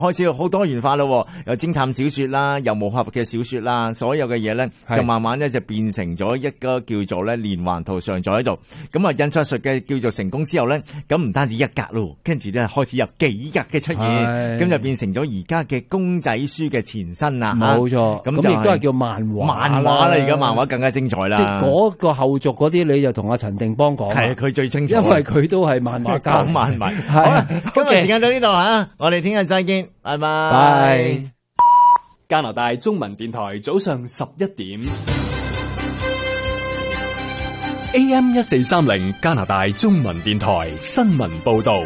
開始好多元化咯，有偵探小說啦，有武俠嘅小說啦，所有嘅嘢咧就慢慢咧就變成咗一個叫做咧連環圖上載喺度。咁啊，印刷術嘅叫做成功之後咧，咁唔單止一格咯，跟住咧開始有幾格嘅出現，咁就變成咗而家嘅公仔書嘅前身啦。 冇錯，咁亦都係叫漫畫。 漫畫啦，而家漫畫更加精彩啦。 即係嗰個後續嗰啲，你就同阿陳定邦講。 係佢最清楚， 因為佢都係漫畫家。 講漫畫。好啦，今日時間到呢度吓，我哋聽日再見，拜拜。 加拿大中文電台早上11點 AM 1430加拿大中文電台新聞報道。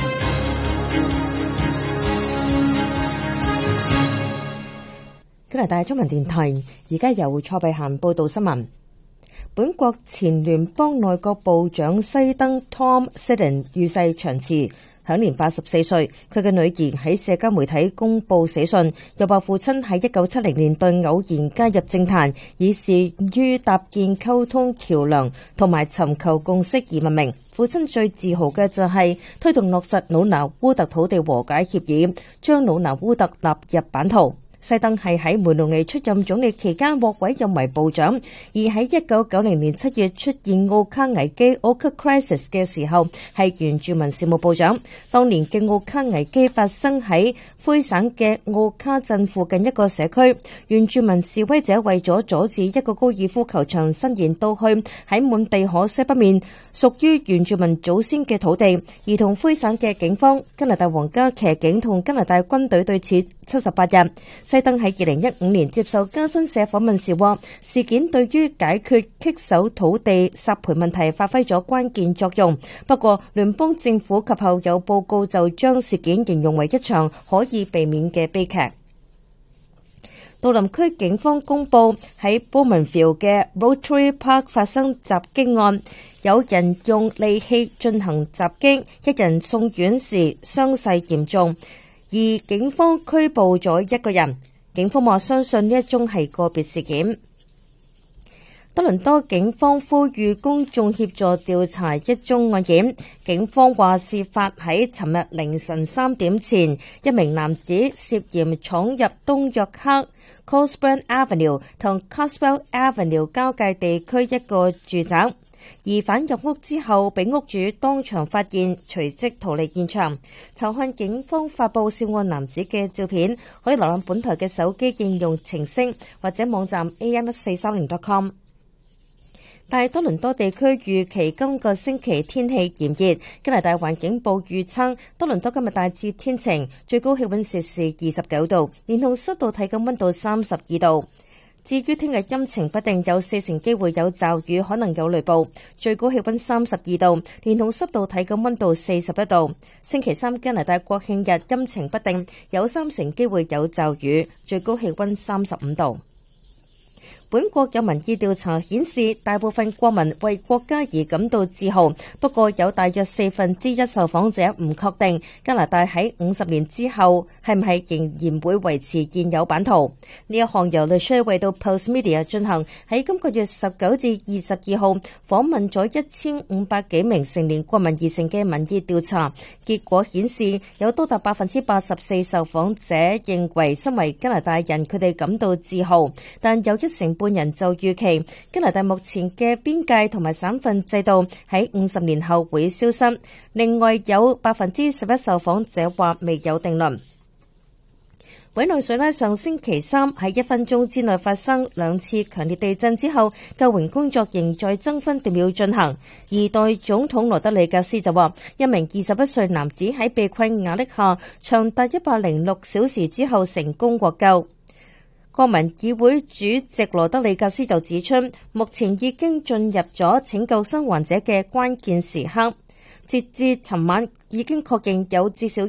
加拿大中文電台而家由蔡碧嫻報道新聞。本國前聯邦內閣部長西登 Tom Sidden 與世長辭，享年84歲。佢嘅女兒喺社交媒體公布死訊，又話父親喺1970年代偶然加入政壇，以示於搭建溝通橋樑同埋尋求共識而聞名。父親最自豪嘅就係推動落實魯拿烏特土地和解協議，將魯拿烏特納入版圖。西登係喺梅隆尼出任總理期間獲委任為部長，而喺1990年7月出現奧卡危機 （Oka Crisis） 嘅時候，係原住民事務部長。當年嘅奧卡危機發生喺魁省嘅奧卡鎮附近一個社區，原住民示威者為咗阻止一個高爾夫球場伸延到去喺滿地可西北面屬於原住民祖先嘅土地，而同魁省嘅警方、加拿大皇家騎警同加拿大軍隊對峙78日。西登喺2015年接受加新社訪問時話，事件對於解決棘手土地索賠問題發揮咗關鍵作用。不過，聯邦政府及後有報告就將事件形容為一場可以避免嘅悲劇。杜林區警方公佈喺 Bowmanville 嘅 Rotary Park 發生襲擊案，有人用利器進行襲擊，一人送院時傷勢嚴重，而警方拘捕咗一個人。警方話相信呢一宗係個別事件。多倫多警方呼籲公眾協助調查一宗案件。警方話事發喺尋日凌晨3點前，一名男子涉嫌闖入東約克 Cosburn Avenue 同 Coswell Avenue 交界地區一個住宅。疑犯入屋之後，被屋主當場發現，隨即逃離現場。查看警方發佈涉案男子嘅照片，可以瀏覽本台嘅手機應用程式或者網站 am1430.com。大多倫多地區預期今個星期天氣炎熱。加拿大環境部預測多倫多今日大致天晴，最高氣溫攝氏29度，連同濕度體感溫度32度。至於聽日陰晴不定，有40%機會有驟雨，可能有雷暴，最高氣溫32度，連同濕度體感溫度41度。星期三加拿大國慶日陰晴不定，有30%機會有驟雨，最高氣溫35度。本國有民意調查顯示，大部分國民為國家而感到自豪，不過有大約1/4受訪者唔確定加拿大喺50年之後係唔係仍然會維持現有版圖。呢一項由 Leger 為到 Postmedia 進行，喺今個月19至22號訪問咗1500幾名成年國民而成嘅民意調查，結果顯示有多達84%受訪者認為身為加拿大人佢哋感到自豪，但有1成半人就預期加拿大目前嘅邊界同埋省份制度喺50年後會消失。另外有11%受訪者話未有定論。委內瑞拉上星期三喺1分鐘之內發生2次強烈地震之後，救援工作仍在爭分奪秒進行。而代總統羅德里格斯就話，一名21歲男子喺被困瓦礫下長達106小時之後成功獲救。國民議會主席羅德里格斯就指出，目前已經進入咗拯救生還者嘅關鍵時刻。截至尋晚，已經確認有至少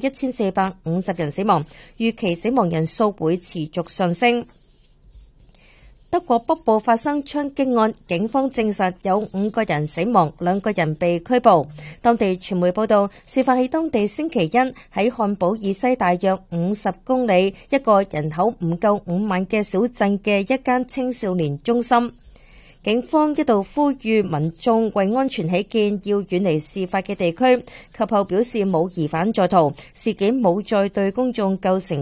1450人死亡，預期死亡人數會持續上升。德國北部發生槍擊案，警方證實有5個人死亡，2個人被拘捕。當地傳媒報道，事發喺當地星期一喺漢堡以西大約50公里，一個人口唔夠5萬嘅小鎮嘅一間青少年中心。警方一度呼籲民眾為安全起見要遠離事發嘅地區，及後表示冇疑犯在逃，事件冇再對公眾構成